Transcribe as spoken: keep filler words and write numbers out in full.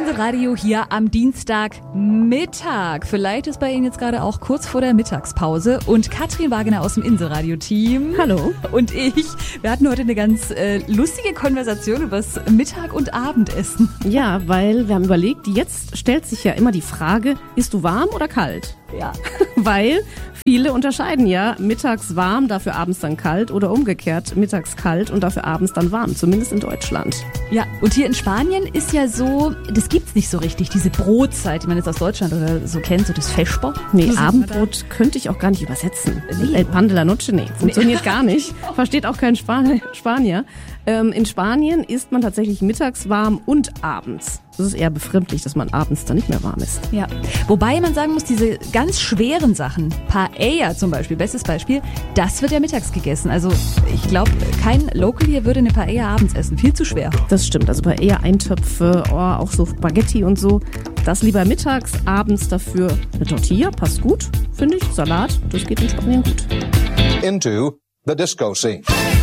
Insel-Radio hier am Dienstagmittag. Vielleicht ist bei Ihnen jetzt gerade auch kurz vor der Mittagspause. Und Katrin Wagener aus dem Insel-Radio-Team. Hallo. Und ich, wir hatten heute eine ganz äh, lustige Konversation über das Mittag- und Abendessen. Ja, weil wir haben überlegt, jetzt stellt sich ja immer die Frage, isst du warm oder kalt? Ja. Weil viele unterscheiden ja mittags warm, dafür abends dann kalt oder umgekehrt mittags kalt und dafür abends dann warm, zumindest in Deutschland. Ja, und hier in Spanien ist ja so, das gibt's nicht so richtig, diese Brotzeit, die man jetzt aus Deutschland oder so kennt, so das Vesper. Nee, Abendbrot könnte ich auch gar nicht übersetzen. Nee. El pan de la noche, nee, funktioniert nee. gar nicht. Versteht auch kein Span- Spanier. Ähm, in Spanien isst man tatsächlich mittags warm und abends. Das ist eher befremdlich, dass man abends dann nicht mehr warm ist. Ja, wobei man sagen muss, diese ganz schweren Sachen, Paella zum Beispiel, bestes Beispiel, das wird ja mittags gegessen. Also ich glaube, kein Local hier würde eine Paella abends essen. Viel zu schwer. Das stimmt, also Paella, Eintöpfe, oh, auch so Spaghetti und so. Das lieber mittags, abends dafür eine Tortilla, passt gut, finde ich. Salat, das geht in Spanien gut. Into the disco scene.